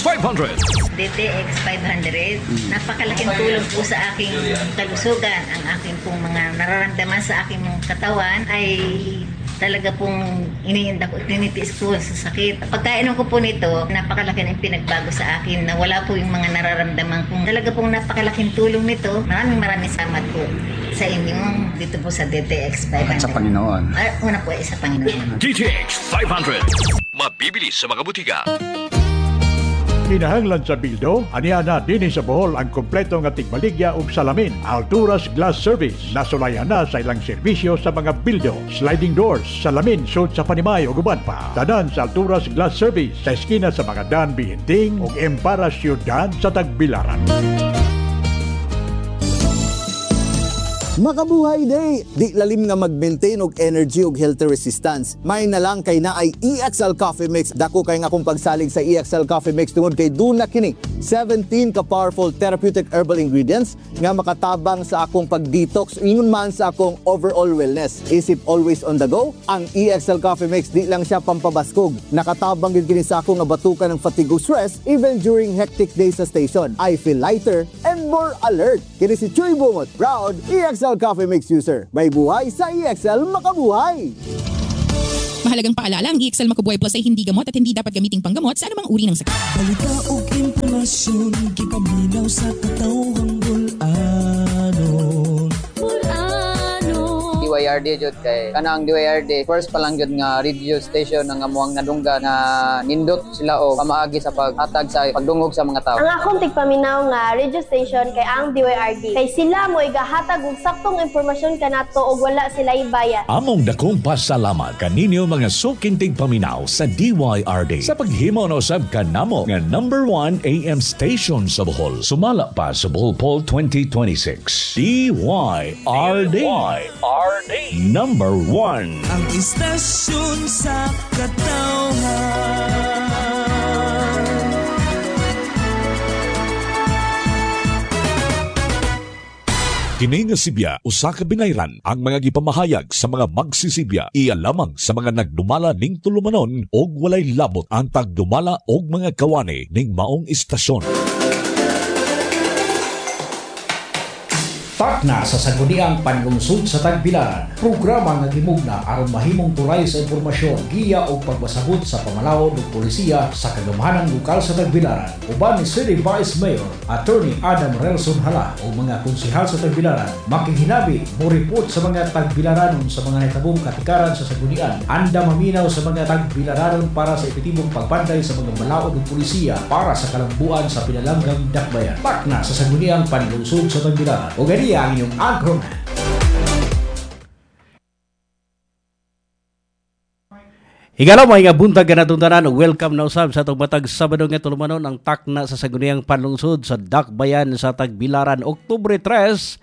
500. DTX 500, napakalaking tulong po sa aking kalusugan. Ang aking pong mga nararamdaman sa aking katawan ay talaga pong tinitiis ko sa sakit. Pagkainom ko po nito, napakalaki ng pinagbago sa akin na wala po yung mga nararamdaman kong talaga pong napakalaking tulong nito. Maraming salamat po sa inyong dito po sa DTX 500. At sa Panginoon. Una po ay sa Panginoon. DTX 500. Mabibili sa mga butika. Kinahanglan sa bildo, aniana din sa Bohol ang kompleto nga tigbaligya ug salamin. Alturas Glass Service, nasulayan na sa ilang serbisyo sa mga bildo, sliding doors, salamin, sud sa Panimay ug uban pa. Tanan sa Alturas Glass Service sa eskina sa mga Dan Bihinting ug Empara Ciudad sa Tagbilaran. Makabuhay day! Di lalim nga mag-maintain og energy ug healthy resistance. May na lang kay na ay EXL Coffee Mix. Dako kay nga kung pagsalig sa EXL Coffee Mix tungod kay duna kini 17 ka powerful therapeutic herbal ingredients nga makatabang sa akong pag-detox ingon man sa akong overall wellness. Isip always on the go, ang EXL Coffee Mix di lang siya pampabaskog. Nakatabang gyud kini sa akong nabatukan ng fatigue ug stress even during hectic days sa station. I feel lighter and more alert. Kini si Chuy Bungot, proud EXL Coffee Mix user. May buhay sa EXL Makabuhay! Mahalagang paalala, ang EXL Makabuhay Plus ay hindi gamot at hindi dapat gamiting panggamot sa anumang uri ng sakit. Balita o impormasyon, gipaminaw sa katawang bulanon. DYRD jud kay kanang DYRD first pa lang jud nga radio station nga amuang nadungga nga nindot sila o pamaagi sa paghatag sa pagdungog sa mga tao. Ang akong tigpaminaw nga radio station kay ang DYRD kay sila mo igahatag og saktong impormasyon kanato og wala sila ibayad. Among dakong pasalamat kaninyo mga suking tigpaminaw sa DYRD sa paghimo na usab kanamo nga number 1 AM station sa Bohol. Sumala pa sa Bohol Poll 2026. DYRD. Number 1. Ang istasyon sa katawhan. Kini nga Sibya, usa ka binayran ang mga gipamahayag sa mga magsisibya. Iya lamang sa mga nagdumala ning tulumanon og walay labot ang pagdumala og mga kawani ning maong istasyon. Takna sa Sangguniang Panlungsod sa Tagbilaran, programa nga gimugna aron mahimong tulay sa impormasyon, giya o pagbasabot sa pamalawod ug polisiya sa kagamahanang lokal sa Tagbilaran. Uban ni City Vice Mayor Attorney Adam Relson Hala o mga konsehal sa Tagbilaran, makihinabi mo report sa mga Tagbilaranon sa mga natabong katikaran sa Sanggunian. Anda maminaw sa mga Tagbilaranon para sa epektibong pagbanday sa mga malawod ug polisiya para sa kalambuan sa pinalanggang dakbayan. Takna sa Sangguniang Panlungsod sa Tagbilaran. O ang inyong anchorman. Higala mo nga buntag ka natuntanan, welcome na usab sa itong matag Sabado nga tulumanon ang takna sa Sangguniang Panlungsod sa Dakbayan sa Tagbilaran, Oktubre 3,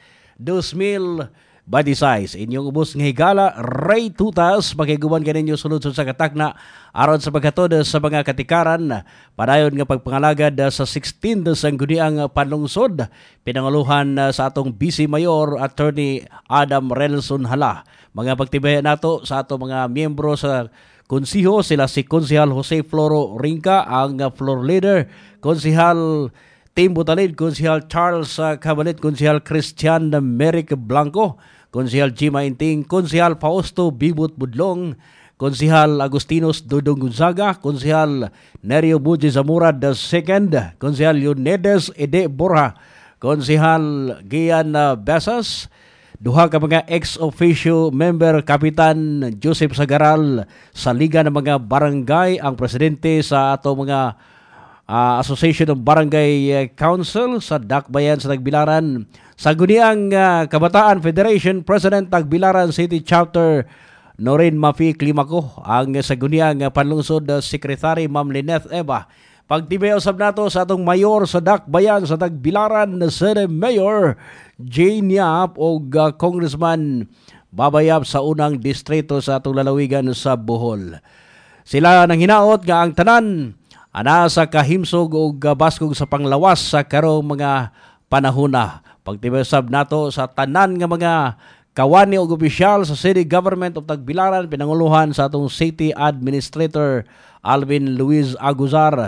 2026. Inyong ubos nga higala, Ray Tutas, makiguban ka ninyo sulod sa katakna aron sa paghatod sa mga katikaran, padayon nga pagpangalagad sa 16 Sangguniang Panlungsod, pinangaluhan sa atong Vice Mayor Attorney Adam Relson Hala. Mga pagtibayan nato sa atong mga miyembro sa konsiho, sila si Konsehal Jose Floro Rinca, ang floor leader, Konsehal Tim Butalid, Konsehal Charles Cabalit, Konsehal Christian Merrick Blanco, Konsehal Gima Inting, Konsehal Fausto Bibut Budlong, Konsehal Agustinos Dudong Gonzaga, Konsehal Nerio Buji Zamora II, Konsehal Yunedes Ede Borja, Konsehal Gian Besas, duha ka mga ex-officio member, Kapitan Joseph Sagaral sa Liga ng mga Barangay, ang presidente sa ato mga Association of Barangay Council sa Dakbayan sa Tagbilaran, Sangguniang Kabataan Federation President Tagbilaran City Chapter Norin Mafi Climako, ang Sangguniang Panlungsod Secretary Ma'am Lynette Eva. Pagtibay usab nato sa atong mayor sa Dakbayan sa Tagbilaran, Senate Mayor Jane Yap o Congressman Babayab sa unang distrito sa atong lalawigan sa Bohol. Sila nang hinaot nga ang tanan ana sa kahimsog o baskog sa panglawas sa karong mga panahona. Pagtibay usab nato sa tanan nga mga kawani o opisyal sa City Government of Tagbilaran, pinanguluhan sa atong City Administrator Alvin Luis Aguzar,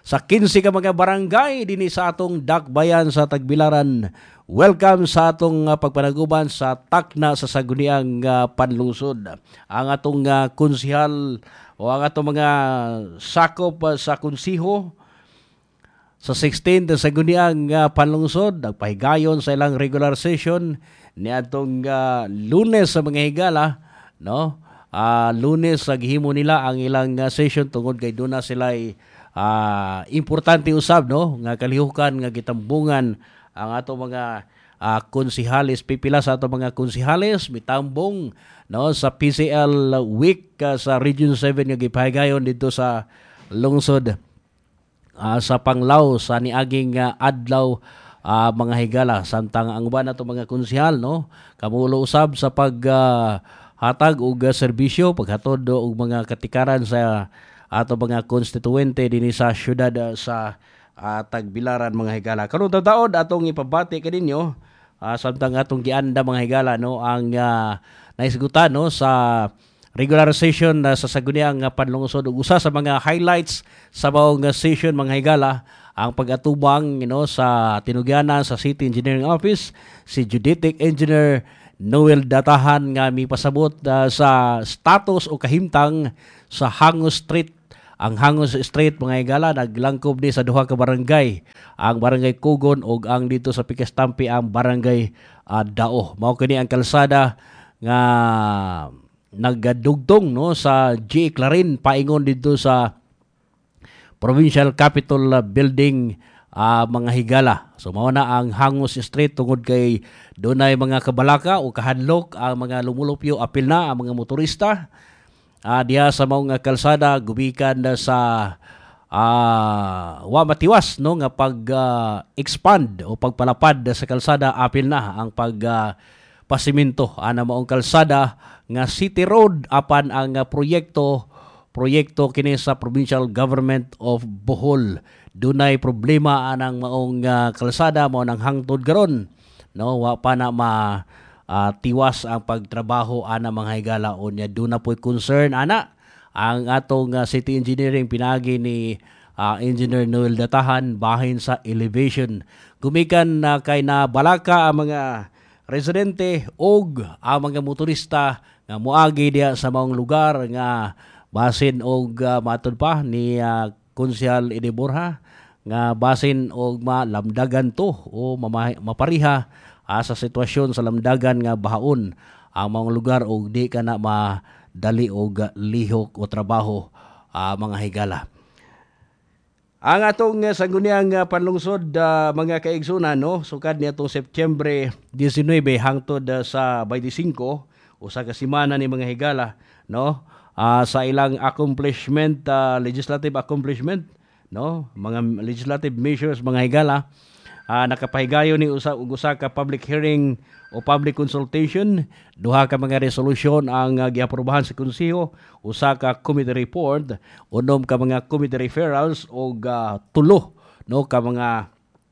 sa 15 ka mga barangay dinhi sa atong dakbayan sa Tagbilaran. Welcome sa atong pagpanaguban sa takna sa Saguniang Panlungsod. Ang atong konsehal o ang atong mga sakop sa konsiho sa 16 sa Saguniang Panlungsod nagpahigayon sa ilang regular session ni atong Lunes sa mga higala, no? Lunes gihimo nila ang ilang session tungod kay duna sila importante usab, no, nga kalihukan nga gitambungan ang ato mga konsehales, pipila sa ato mga konsehales mitambong, no, sa PCL week sa Region 7 nga gipahigayon dito sa lungsod sa Panglao sa niaging adlaw mga higala. Samtang ang uban nato mga konsehal, no, kamulo usab sa pag hatag og serbisyo paghatod og mga katikaran sa ato mga konstituente dinhi sa syudad sa Tagbilaran mga higala. Karong taon atong ipabati kaninyo samtang atong gianda mga higala, no, ang naisgutan, no, sa regular session sa Saguniang Panlungsod. Usa sa mga highlights sa maong session mga higala ang pag-atubang, sa tinugyanan sa City Engineering Office si Geodetic Engineer Noel Datahan nga mipasabot sa status o kahimtang sa Hangos Street. Ang Hangos Street mga higala naglangkob ni sa duha ka barangay, ang barangay Kugon ug ang dito sa Pikestampi ang barangay Dao. Mao kini ang kalsada nga nagdugtong, no, sa G. Clarin paingon dito sa Provincial Capitol Building mga higala. So mao na ang Hangos Street tungod kay dunay mga kabalaka o kahadlok ang mga lumulupyo, apil na ang mga motorista diha sa maong kalsada gubikan sa wa matiwas, no, nga pag-expand o pagpalapad sa kalsada, apil na ang pasimento ana maong kalsada nga City Road apan ang proyekto kini sa Provincial Government of Bohol. Dunay problema anang maong kalsada mo nang hangtod karon, no, wa pa na tiwas ang pagtrabaho ana mga higala. Unya duna po'y concern ana ang atong city engineering pinagi ni Engineer Noel Datahan bahin sa elevation. Gumikan kay na balaka ang mga residente og ang mga motorista nga moagi diya sa maong lugar nga basin og matud pa ni Konsehal Ede Borja nga basin og malamdagan to o mapariha sa sitwasyon sa lamdagan nga bahaon ang mga lugar og di ka na madali og lihok o trabaho mga higala. Ang atong Sangguniang Panlungsod mga kaigsunan, no, sukad ni atong Setyembre 19 hangtod sa 25 usa ka semana ni mga higala, no, sa ilang accomplishment, legislative accomplishment, no, mga legislative measures mga higala. Nakapahigayon ni usa ka public hearing o public consultation, duha ka mga resolusyon ang giaprobahan sa konseho, usa ka committee report, unom ka mga committee referrals o tulo, no, ka mga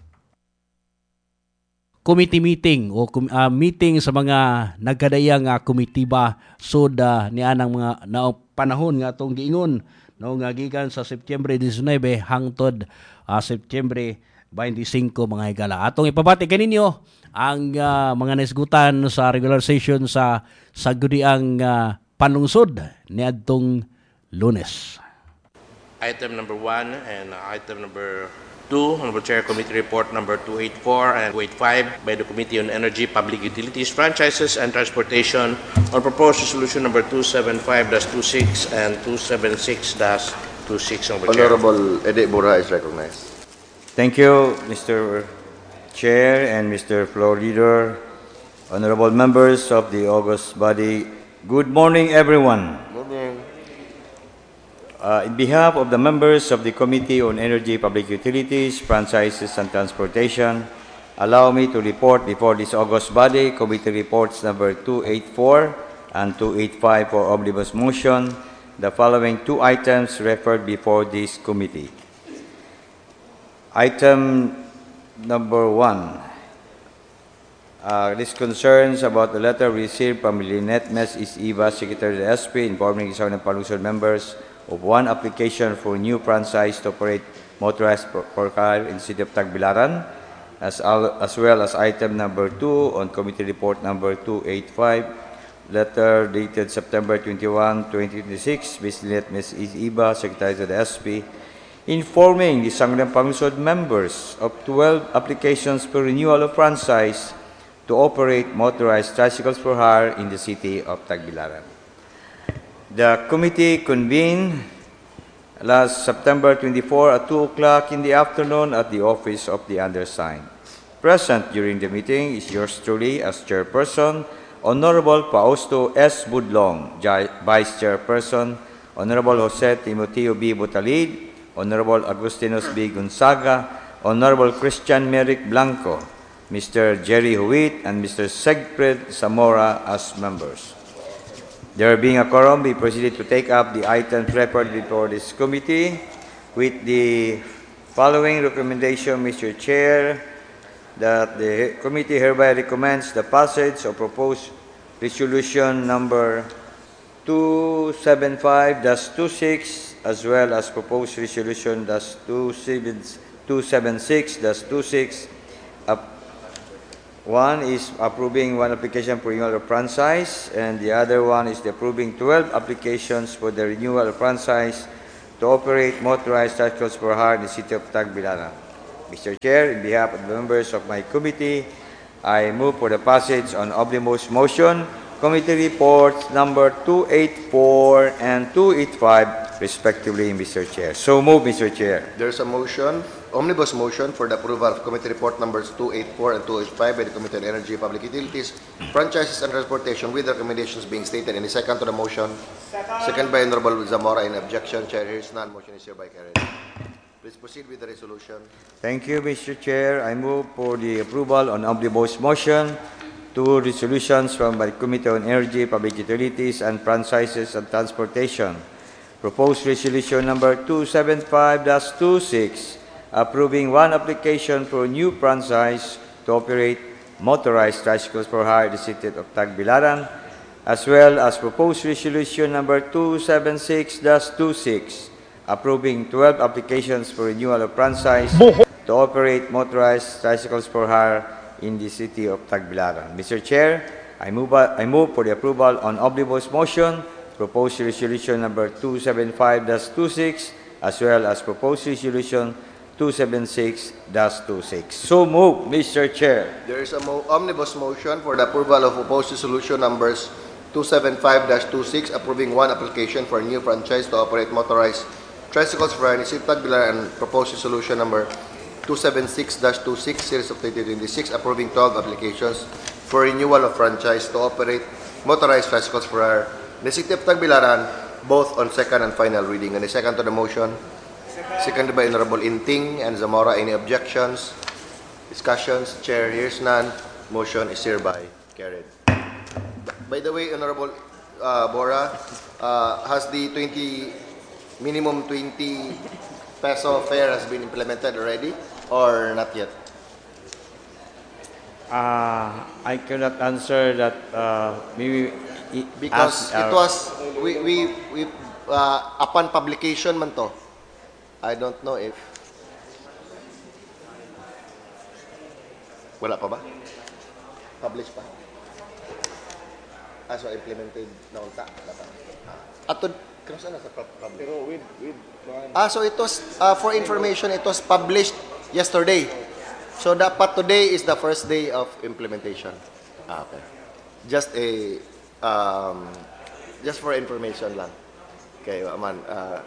committee meeting o meeting sa mga nagkadayang komitiba sud ni anang mga panahon nga atong giingon, no, nga gikan sa Setyembre 19 hangtod Setyembre 25 mga higala. Atong ipabati kaninyo ang mga naisgutan sa regular session sa Saguniang Panlungsod niadtong Lunes. Item number 1 and item number 2, Honorable Chair, Committee Report number 284 and 285 by the Committee on Energy, Public Utilities, Franchises, and Transportation on proposed resolution number 275-26 and 276-26. Honorable Ede Borja is recognized. Thank you, Mr. Chair and Mr. Floor Leader, honorable members of the august body. Good morning, everyone. Good morning. In behalf of the members of the Committee on Energy, Public Utilities, Franchises, and Transportation, allow me to report before this august body committee reports number 284 and 285 for omnibus motion, the following two items referred before this committee. Item number 1. This concerns about the letter received from Lynette Mes Is Eva, Secretary of the SP, informing Sangguniang Panlungsod members of one application for new franchise to operate motorized for hire in the city of Tagbilaran, as well as item number 2 on committee report number 285, letter dated September 21, 2026, Bisnet Ms. Iba, Secretary to the SP, informing the Sangguniang Panglungsod members of 12 applications for renewal of franchise to operate motorized tricycles for hire in the city of Tagbilaran. The committee convened last September 24 at 2 o'clock in the afternoon at the office of the undersigned. Present during the meeting is yours truly as chairperson, Honorable Fausto S. Budlong, Vice Chairperson, Honorable Jose Timoteo B. Butalid, Honorable Agustinos B. Gonzaga, Honorable Christian Merrick Blanco, Mr. Jerry Huit, and Mr. Segfred Zamora as members. There being a quorum, we proceeded to take up the items referred before this committee with the following recommendation, Mr. Chair, that the committee hereby recommends the passage of proposed resolution number 275-26 as well as proposed resolution 276-26. One is approving one application for renewal of franchise, and the other one is approving 12 applications for the renewal of franchise to operate motorized tricycles for hire in the city of Tagbilaran. Mr. Chair, in behalf of the members of my committee, I move for the passage on omnibus motion, committee reports number 284 and 285, respectively, Mr. Chair. So move, Mr. Chair. There's a motion, omnibus motion for the approval of committee report numbers 284 and 285 by the Committee on Energy, Public Utilities, Franchises and Transportation, with recommendations being stated. Any second to the motion? Second by Honorable Zamora. In objection, Chair hears none. Motion is hereby carried. Please proceed with the resolution. Thank you, Mr. Chair. I move for the approval on omnibus motion, two resolutions from the Committee on Energy, Public Utilities, and Franchises and Transportation. Proposed resolution number 275-26, approving one application for new franchise to operate motorized tricycles for hire in the city of Tagbilaran, as well as proposed resolution number 276-26, approving 12 applications for renewal of franchise to operate motorized tricycles for hire in the city of Tagbilaran. Mr. Chair, I move for the approval on omnibus motion, proposed resolution number 275-26, as well as proposed resolution 276-26. So move, Mr. Chair. There is a omnibus motion for the approval of proposed resolution numbers 275-26, approving one application for a new franchise to operate motorized tricycles for hire in the city of Tagbilaran, and proposed resolution number 276-26, series of 2026, approving 12 applications for renewal of franchise to operate motorized tricycles for hire in the city of Tagbilaran, both on second and final reading. Any second to the motion? Seconded by Honorable Inting and Zamora. Any objections? Discussions? Chair hears none. Motion is hereby carried. By the way, Honorable Bora, has the minimum 20 peso fare has been implemented already or not yet? I cannot answer that. Maybe because it was we upon publication man to. I don't know if wala pa ba? Publish pa? So implemented na unta. Atod so it was for information, it was published yesterday. So dapat today is the first day of implementation. Okay. Just for information lang. Okay, man.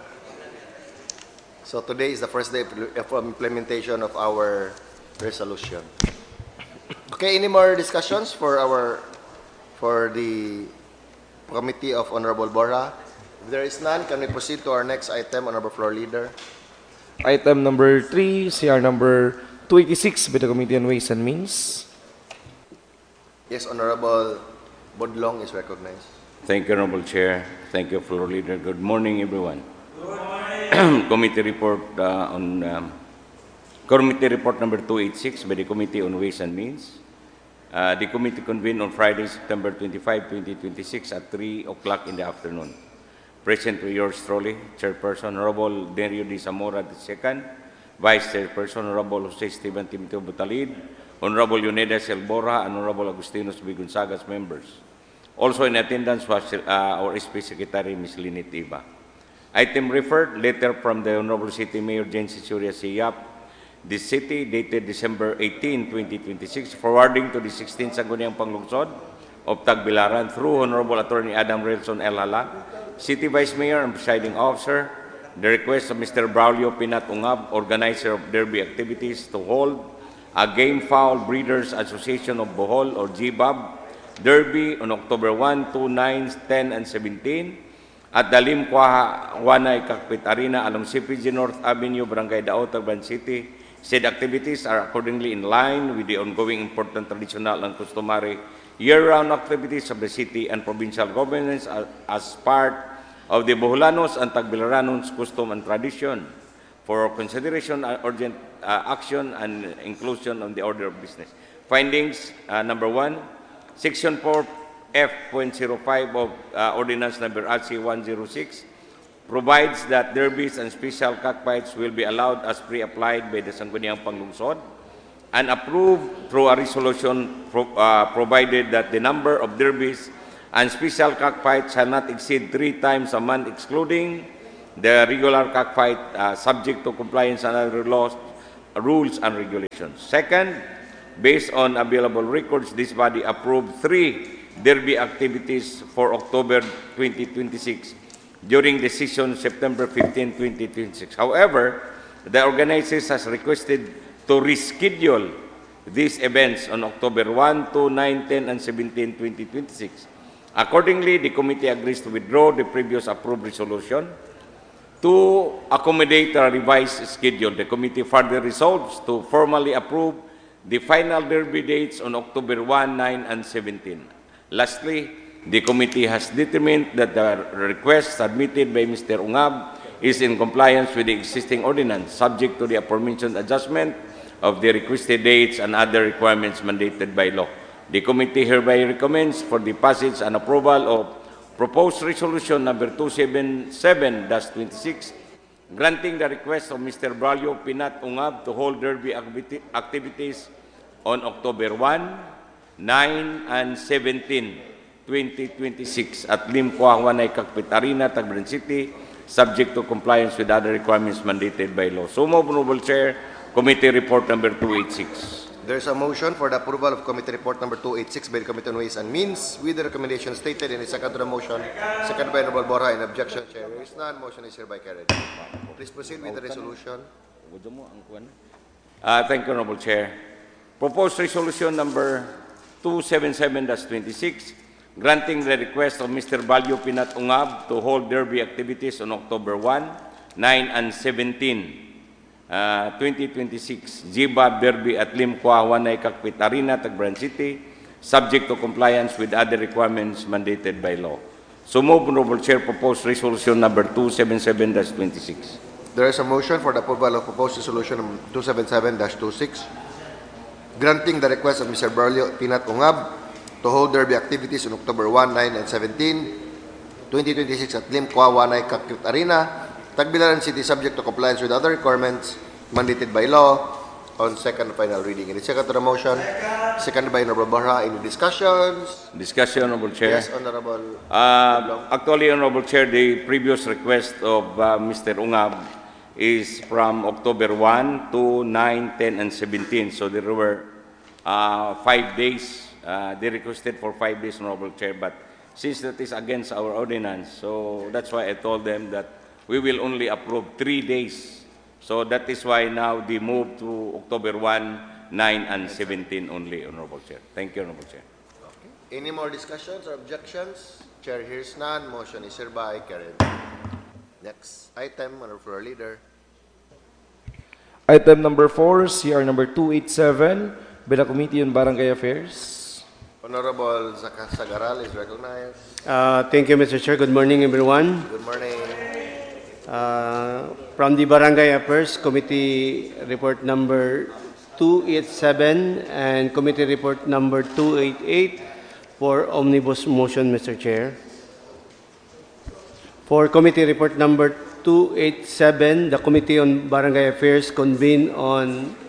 So today is the first day of implementation of our resolution. Okay, any more discussions for the committee of Honorable Bora? If there is none, can we proceed to our next item, Honorable Floor Leader? Item number 3, CR number 286 by the Committee on Ways and Means. Yes, Honorable Budlong is recognized. Thank you, Honorable Chair. Thank you, Floor Leader. Good morning, everyone. Committee report Committee report number 286 by the Committee on Ways and Means. The committee convened on Friday, September 25, 2026 at 3 o'clock in the afternoon. Present with yours truly, Chairperson Honorable Nerio D. Zamora II, Vice Chairperson Honorable Jose Esteban Timoteo Butalid, Honorable Yuneda Selbora, and Honorable Agustinos B. Gonzaga's members. Also in attendance was our SP Secretary, Ms. Linit Iba. Item referred, letter from the Honorable City Mayor Jane Cisuria Siyap, the city dated December 18, 2026, forwarding to the 16th Sangguniang Panglungsod of Tagbilaran through Honorable Attorney Adam Relson L. Hala, City Vice Mayor and Presiding Officer, the request of Mr. Braulio Pinat Ungab, organizer of derby activities, to hold a Game Fowl Breeders Association of Bohol or GBAB Derby on October 1, 2, 9, 10, and 17 at the Limquaha Wanay Kakpit Arena along CPG North Avenue, Barangay Dao, Tagban City. Said activities are accordingly in line with the ongoing important traditional and customary year-round activities of the city and provincial governments as part of the Boholanos and Tagbilaranos custom and tradition. For consideration, urgent action and inclusion on the order of business. Findings, number 1, Section 4F.05 of Ordinance Number RC 106 provides that derbies and special cockfights will be allowed as pre-applied by the Sangguniang Panglungsod and approved through a resolution provided that the number of derbies and special cockfights shall not exceed 3 times a month, excluding the regular cockfight, subject to compliance and other laws, rules, and regulations. Second, based on available records, this body approved 3 derby activities for October 2026 during the session September 15, 2026. However, the organizers has requested to reschedule these events on October 1, 2, 9, 10, and 17, 2026. Accordingly, the committee agrees to withdraw the previous approved resolution. To accommodate a revised schedule, the committee further resolves to formally approve the final derby dates on October 1, 9, and 17. Lastly, the committee has determined that the request submitted by Mr. Ungab is in compliance with the existing ordinance, subject to the aforementioned adjustment of the requested dates and other requirements mandated by law. The committee hereby recommends for the passage and approval of proposed resolution number 277-26, granting the request of Mr. Braulio Pinat Ungab to hold derby activities on October 1, 9, and 17, 2026 at Limquaha Wanay Kakpit Arena, Tagbilaran City, subject to compliance with other requirements mandated by law. So move, Honorable Chair, Committee Report number 286. There is a motion for the approval of Committee Report number 286 by the Committee on Ways and Means with the recommendation stated in the second to the motion, second by Honorable Borja. In objection, Chair, there is none. Motion is hereby carried. Please proceed with the resolution. Thank you, Honorable Chair. Proposed resolution number 277-26, granting the request of Mr. Braulio Pinat Ungab to hold derby activities on October 1, 9, and 17, 2026, GBAB Derby at Limquaha Wanay Kakpit Arena, Tagbilaran City, subject to compliance with other requirements mandated by law. So move, Honorable Chair, proposed resolution number 277-26. There is a motion for the approval of proposed resolution number 277-26, granting the request of Mr. Braulio Pinat Ungab to hold derby activities on October 1, 9, and 17, 2026 at Limquaha Wanay Kakpit Arena, Tagbilaran City, subject to compliance with other requirements mandated by law, on second and final reading. In the second to the motion, seconded by Honorable Borja. Any discussions? Discussion, Honorable Chair. Yes, Honorable. Actually, Honorable Chair, the previous request of Mr. Ungab is from October 1 to 9, 10, and 17. So there were 5 days. They requested for 5 days, Honorable Chair. But since that is against our ordinance, so that's why I told them that we will only approve 3 days. So that is why now they move to October 1, 9, and 17 only, Honorable Chair. Thank you, Honorable Chair. Okay. Any more discussions or objections? Chair hears none. Motion is hereby carried. Next item, Honorable Floor Leader. Item number 4, CR number 287, by the Committee on Barangay Affairs. Honorable Sagaral is recognized. Thank you, Mr. Chair. Good morning, everyone. Good morning. From the Barangay Affairs Committee Report number 287 and Committee Report number 288 for Omnibus Motion, Mr. Chair. For Committee Report number 287, the Committee on Barangay Affairs convened on